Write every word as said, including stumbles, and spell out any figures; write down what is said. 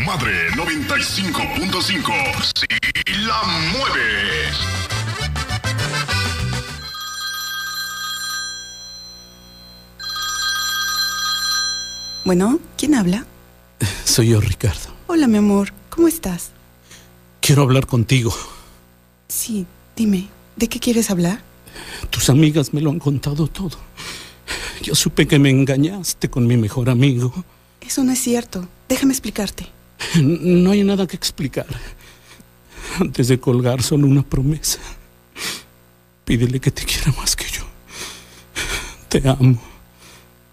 Madre noventa y cinco punto cinco. Si la mueves. Bueno, ¿quién habla? Soy yo, Ricardo. Hola, mi amor. ¿Cómo estás? Quiero hablar contigo. Sí, dime. ¿De qué quieres hablar? Tus amigas me lo han contado todo. Yo supe que me engañaste con mi mejor amigo. Eso no es cierto. Déjame explicarte. No hay nada que explicar. Antes de colgar, solo una promesa. Pídele que te quiera más que yo. Te amo.